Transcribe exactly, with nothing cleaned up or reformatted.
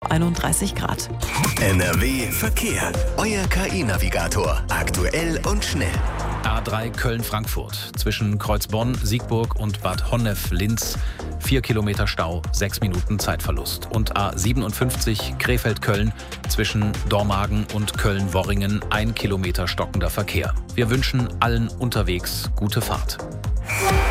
einunddreißig Grad. N R W Verkehr. Euer K I-Navigator. Aktuell und schnell. A drei Köln-Frankfurt. Zwischen Kreuzbonn, Siegburg und Bad Honnef-Linz. Vier Kilometer Stau, sechs Minuten Zeitverlust. Und A siebenundfünfzig Krefeld-Köln. Zwischen Dormagen und Köln-Worringen. Ein Kilometer stockender Verkehr. Wir wünschen allen unterwegs gute Fahrt.